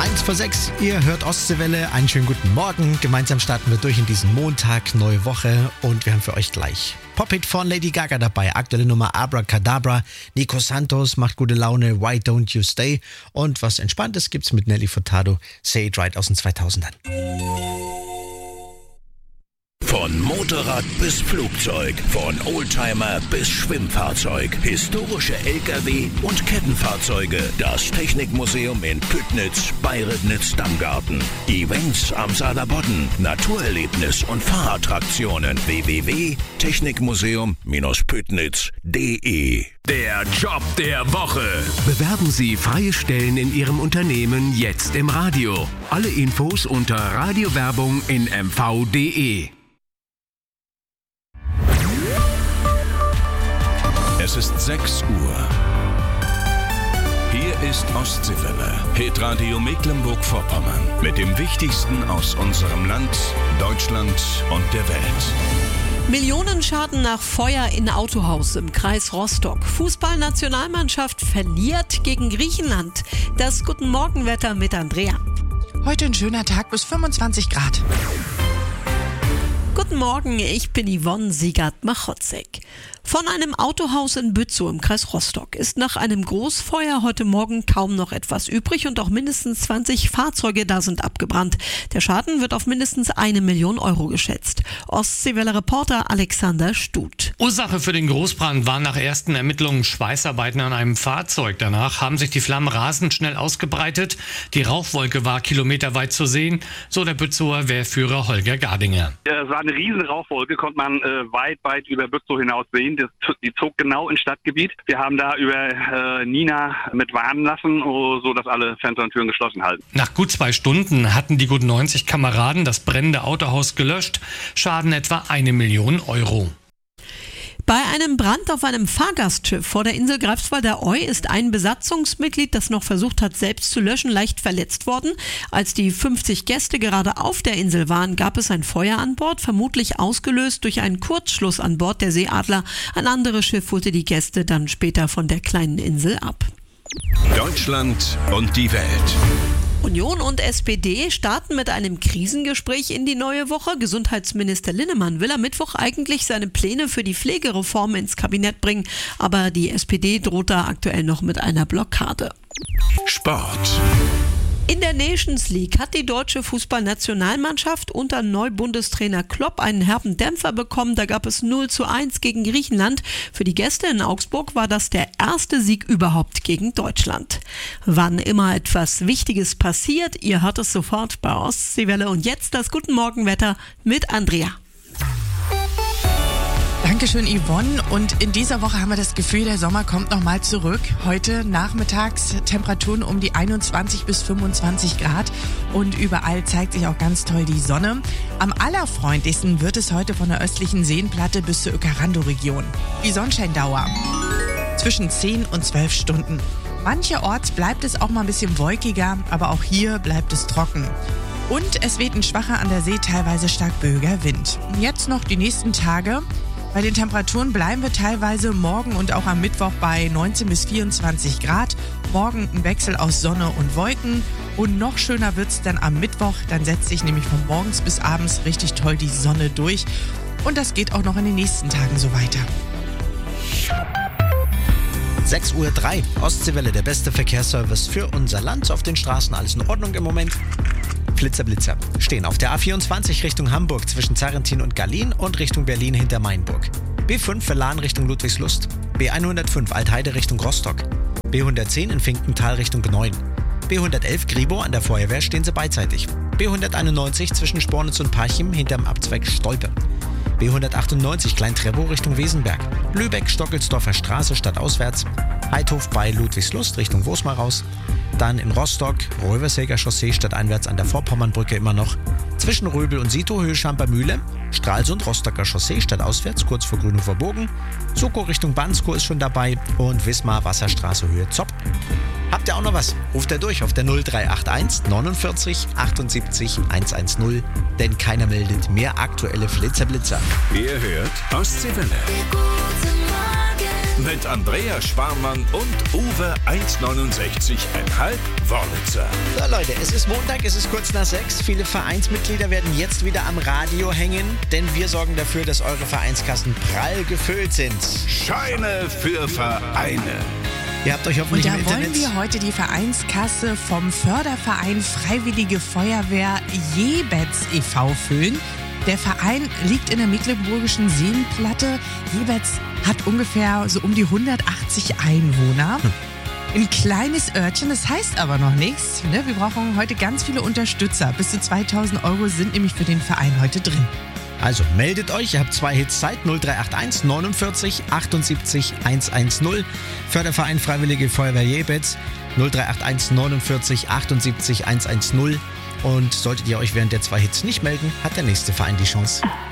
1:06, ihr hört Ostseewelle. Einen schönen guten Morgen. Gemeinsam starten wir durch in diesen Montag, neue Woche. Und wir haben für euch gleich Pop-Hit von Lady Gaga dabei. Aktuelle Nummer Abracadabra. Nico Santos macht gute Laune. Why Don't You Stay? Und was Entspanntes gibt's mit Nelly Furtado. Say It Right aus den 2000ern. Von Motorrad bis Flugzeug, von Oldtimer bis Schwimmfahrzeug, historische LKW und Kettenfahrzeuge. Das Technikmuseum in Püttnitz bei Ribnitz-Damgarten. Events am Saarlandbodden, Naturerlebnis und Fahrattraktionen. www.technikmuseum-püttnitz.de. Der Job der Woche. Bewerben Sie freie Stellen in Ihrem Unternehmen jetzt im Radio. Alle Infos unter Radiowerbung in mv.de. Es ist 6 Uhr. Hier ist Ostseewelle, Hitradio Mecklenburg-Vorpommern. Mit dem Wichtigsten aus unserem Land, Deutschland und der Welt. Millionenschaden nach Feuer in Autohaus im Kreis Rostock. Fußballnationalmannschaft verliert gegen Griechenland. Das Guten Morgenwetter mit Andrea. Heute ein schöner Tag bis 25 Grad. Guten Morgen, ich bin Yvonne Siegert-Machotzek. Von einem Autohaus in Bützow im Kreis Rostock ist nach einem Großfeuer heute Morgen kaum noch etwas übrig und auch mindestens 20 Fahrzeuge da sind abgebrannt. Der Schaden wird auf mindestens 1 Million Euro geschätzt. Ostseewelle-Reporter Alexander Stut. Ursache für den Großbrand waren nach ersten Ermittlungen Schweißarbeiten an einem Fahrzeug. Danach haben sich die Flammen rasend schnell ausgebreitet. Die Rauchwolke war kilometerweit zu sehen, so der Bützower Wehrführer Holger Gardinger. Es war eine riesen Rauchwolke, konnte man weit über Bützow hinaus sehen. Die zog genau ins Stadtgebiet. Wir haben da über Nina mit warnen lassen, so dass alle Fenster und Türen geschlossen halten. Nach gut 2 Stunden hatten die gut 90 Kameraden das brennende Autohaus gelöscht. Schaden etwa 1 Million Euro. Bei einem Brand auf einem Fahrgastschiff vor der Insel Greifswalder-Oy ist ein Besatzungsmitglied, das noch versucht hat, selbst zu löschen, leicht verletzt worden. Als die 50 Gäste gerade auf der Insel waren, gab es ein Feuer an Bord, vermutlich ausgelöst durch einen Kurzschluss an Bord der Seeadler. Ein anderes Schiff holte die Gäste dann später von der kleinen Insel ab. Deutschland und die Welt. Union und SPD starten mit einem Krisengespräch in die neue Woche. Gesundheitsminister Linnemann will am Mittwoch eigentlich seine Pläne für die Pflegereform ins Kabinett bringen, aber die SPD droht da aktuell noch mit einer Blockade. Sport. In der Nations League hat die deutsche Fußballnationalmannschaft unter Neubundestrainer Klopp einen herben Dämpfer bekommen. Da gab es 0:1 gegen Griechenland. Für die Gäste in Augsburg war das der erste Sieg überhaupt gegen Deutschland. Wann immer etwas Wichtiges passiert, ihr hört es sofort bei Ostseewelle. Und jetzt das Guten Morgenwetter mit Andrea. Dankeschön, Yvonne. Und in dieser Woche haben wir das Gefühl, der Sommer kommt nochmal zurück. Heute nachmittags Temperaturen um die 21 bis 25 Grad. Und überall zeigt sich auch ganz toll die Sonne. Am allerfreundlichsten wird es heute von der östlichen Seenplatte bis zur Öckerando-Region. Die Sonnenscheindauer zwischen 10 und 12 Stunden. Mancherorts bleibt es auch mal ein bisschen wolkiger, aber auch hier bleibt es trocken. Und es weht ein schwacher, an der See teilweise stark böiger Wind. Jetzt noch die nächsten Tage. Bei den Temperaturen bleiben wir teilweise morgen und auch am Mittwoch bei 19 bis 24 Grad. Morgen ein Wechsel aus Sonne und Wolken. Und noch schöner wird's dann am Mittwoch. Dann setzt sich nämlich von morgens bis abends richtig toll die Sonne durch. Und das geht auch noch in den nächsten Tagen so weiter. 6:03 Uhr, Ostseewelle, der beste Verkehrsservice für unser Land. Auf den Straßen alles in Ordnung im Moment. Blitzer stehen auf der A24 Richtung Hamburg zwischen Zarrentin und Gallien und Richtung Berlin hinter Mainburg. B5 Verlan Richtung Ludwigslust. B105 Altheide Richtung Rostock. B110 in Finkenthal Richtung Gneuen. B111 Gribo an der Feuerwehr stehen sie beidseitig. B191 zwischen Spornitz und Parchim hinterm Abzweig Stolpe. B198 Klein-Treppow Richtung Wesenberg. Lübeck Stockelsdorfer Straße stadtauswärts. Heidhof bei Ludwigslust Richtung Wosmar raus. Dann in Rostock, Räuversäger Chaussee stadteinwärts an der Vorpommernbrücke immer noch. Zwischen Röbel und Sito Höhe Schampermühle. Stralsund Rostocker Chaussee stadtauswärts kurz vor Grünhofer Bogen. Soko Richtung Bansko ist schon dabei. Und Wismar Wasserstraße Höhe Zopp. Habt ihr auch noch was? Ruft er durch auf der 0381 49 78 110, denn keiner meldet mehr aktuelle Flitzer. Ihr hört Ostseewelle. Guten Morgen. mit Andreas Sparmann und Uwe 1,69,5 Wörlitzer. So Leute, es ist Montag, es ist kurz nach 6. Viele Vereinsmitglieder werden jetzt wieder am Radio hängen, denn wir sorgen dafür, dass eure Vereinskassen prall gefüllt sind. Scheine für Vereine. Ihr habt euch hoffentlich Und im da Internet... wollen wir heute die Vereinskasse vom Förderverein Freiwillige Feuerwehr Jebetz e.V. füllen. Der Verein liegt in der mecklenburgischen Seenplatte. Jebetz hat ungefähr so um die 180 Einwohner. Ein kleines Örtchen, das heißt aber noch nichts. Ne? Wir brauchen heute ganz viele Unterstützer. Bis zu 2.000 Euro sind nämlich für den Verein heute drin. Also meldet euch, ihr habt 2 Hits Zeit, 0381 49 78 110. Förderverein Freiwillige Feuerwehr Jebetz, 0381 49 78 110. Und solltet ihr euch während der 2 Hits nicht melden, hat der nächste Verein die Chance.